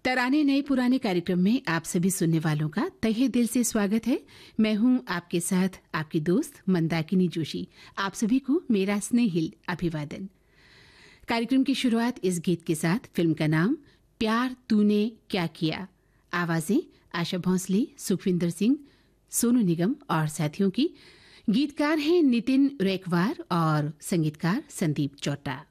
तराने नए पुराने कार्यक्रम में आप सभी सुनने वालों का तहे दिल से स्वागत है। मैं हूं आपके साथ आपकी दोस्त मंदाकिनी जोशी। आप सभी को मेरा स्नेहिल अभिवादन। कार्यक्रम की शुरुआत इस गीत के साथ। फिल्म का नाम प्यार तूने क्या किया। आवाजें आशा भोंसले, सुखविंदर सिंह, सोनू निगम और साथियों की। गीतकार हैं नितिन रेकवार और संगीतकार संदीप चौटा।